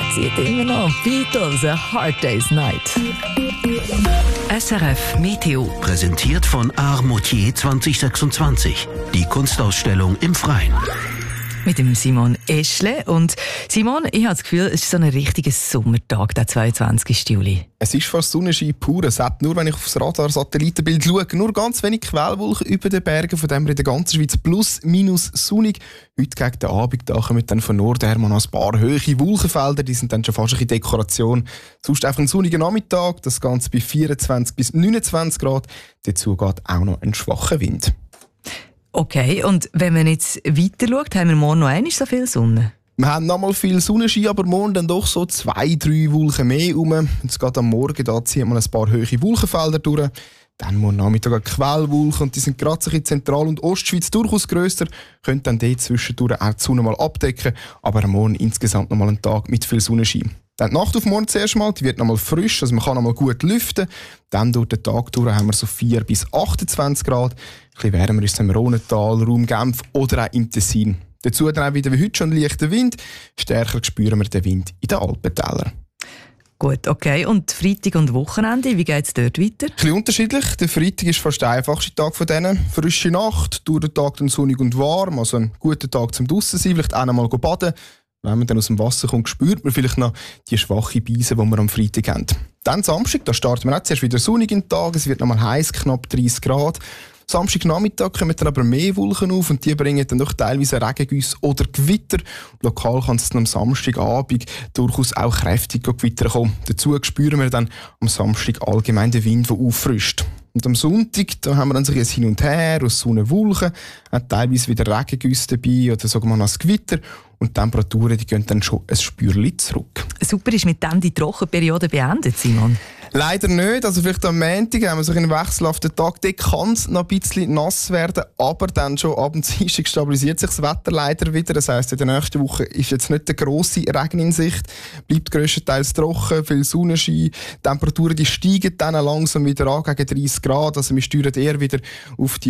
Zieht immer noch Beatles, A Hard Day's Night. SRF Meteo. Präsentiert von Art Moutier 2026. Die Kunstausstellung im Freien. Mit dem Simon Eschle. Und Simon, ich habe das Gefühl, es ist so ein richtiger Sommertag, der 22. Juli. Es ist fast Sonnenschein pur. Es hat nur, wenn ich aufs Radar-Satellitenbild schaue, nur ganz wenig Quellwolken über den Bergen, von dem wir in der ganzen Schweiz plus minus sonnig. Heute gegen den Abend da kommen dann von Norden her noch ein paar hohe Wolkenfelder, die sind dann schon fast ein bisschen Dekoration. Sonst einfach ein sonniger Nachmittag, das Ganze bei 24 bis 29 Grad. Dazu geht auch noch ein schwacher Wind. Okay, und wenn man jetzt weiter schaut, haben wir morgen noch einmal so viel Sonne? Wir haben noch mal viel Sonnenschein, aber morgen dann doch so 2-3 Wolken mehr rum. Jetzt geht am Morgen, da zieht man ein paar hohe Wolkenfelder durch. Dann morgen Nachmittag eine Quellwolken und die sind gerade so in Zentral- und Ostschweiz durchaus grösser. Können dann dort zwischendurch auch die Sonne mal abdecken, aber morgen insgesamt noch mal ein Tag mit viel Sonnenschein. Dann die Nacht auf morgen zuerst mal, die wird noch mal frisch, also man kann noch mal gut lüften. Dann durch den Tag durch haben wir so 4 bis 28 Grad. Ein bisschen wärmer ist es im Rhonental, Raum Genf oder auch im Tessin. Dazu dann auch wieder wie heute schon leichter Wind. Stärker spüren wir den Wind in den Alpentälern. Gut, okay. Und Freitag und Wochenende, wie geht es dort weiter? Ein bisschen unterschiedlich. Der Freitag ist fast der einfachste Tag von denen. Frische Nacht, durch den Tag dann sonnig und warm. Also ein guter Tag zum draussen sein, vielleicht auch einmal baden. Wenn man dann aus dem Wasser kommt, spürt man vielleicht noch die schwache Beise, die wir am Freitag haben. Dann Samstag, da starten wir auch zuerst wieder sonnig in den Tag. Es wird noch mal heiß, knapp 30 Grad. Samstagnachmittag kommen dann aber mehr Wolken auf und die bringen dann doch teilweise Regengüsse oder Gewitter. Lokal kann es dann am Samstagabend durchaus auch kräftig Gewitter kommen. Dazu spüren wir dann am Samstag allgemein den Wind, der auffrischt. Und am Sonntag da haben wir dann so ein Hin und Her aus Sonne, Wolken, teilweise wieder Regengüsse dabei oder sogar mal ein Gewitter. Und die Temperaturen die gehen dann schon ein Spürchen zurück. Super, ist mit dem die Trockenperiode beendet, Simon? Leider nicht. Also vielleicht am Montag haben wir so einen wechselhaften Tag. Dort kann es noch ein bisschen nass werden, aber dann schon ab und zu stabilisiert sich das Wetter leider wieder. Das heisst, in der nächsten Woche ist jetzt nicht der grosse Regen in Sicht. Bleibt grösstenteils trocken, viel Sonnenschein. Die Temperaturen die steigen dann langsam wieder an gegen 30 Grad. Also wir steuern eher wieder auf die